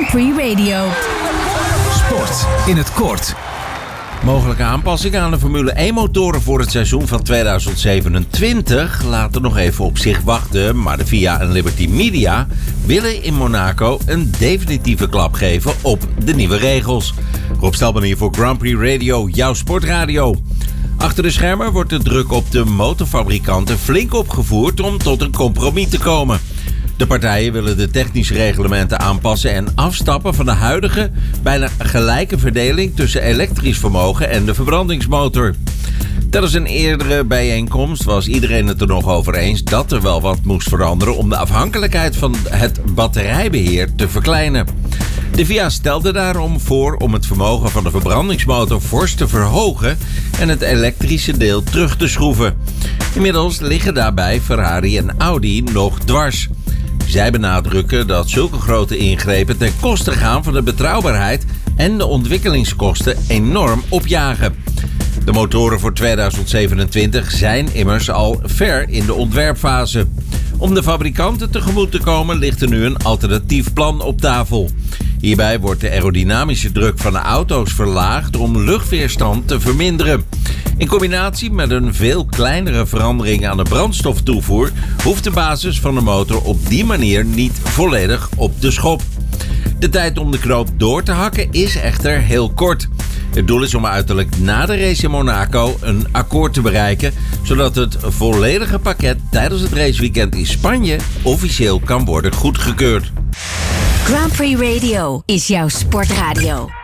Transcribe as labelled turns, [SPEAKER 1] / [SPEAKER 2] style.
[SPEAKER 1] Prix Radio.
[SPEAKER 2] Sport in het kort.
[SPEAKER 3] Mogelijke aanpassingen aan de Formule 1-motoren voor het seizoen van 2027 laten nog even op zich wachten, maar de FIA en Liberty Media willen in Monaco een definitieve klap geven op de nieuwe regels. Rob Stelman hier voor Grand Prix Radio, jouw sportradio. Achter de schermen wordt de druk op de motorfabrikanten flink opgevoerd om tot een compromis te komen. De partijen willen de technische reglementen aanpassen en afstappen van de huidige bijna gelijke verdeling tussen elektrisch vermogen en de verbrandingsmotor. Tijdens een eerdere bijeenkomst was iedereen het er nog over eens dat er wel wat moest veranderen om de afhankelijkheid van het batterijbeheer te verkleinen. De FIA stelde daarom voor om het vermogen van de verbrandingsmotor fors te verhogen en het elektrische deel terug te schroeven. Inmiddels liggen daarbij Ferrari en Audi nog dwars. Zij benadrukken dat zulke grote ingrepen ten koste gaan van de betrouwbaarheid en de ontwikkelingskosten enorm opjagen. De motoren voor 2027 zijn immers al ver in de ontwerpfase. Om de fabrikanten tegemoet te komen ligt er nu een alternatief plan op tafel. Hierbij wordt de aerodynamische druk van de auto's verlaagd om luchtweerstand te verminderen. In combinatie met een veel kleinere verandering aan de brandstoftoevoer hoeft de basis van de motor op die manier niet volledig op de schop. De tijd om de knoop door te hakken is echter heel kort. Het doel is om uiterlijk na de race in Monaco een akkoord te bereiken, zodat het volledige pakket tijdens het raceweekend in Spanje officieel kan worden goedgekeurd.
[SPEAKER 1] Grand Prix Radio is jouw sportradio.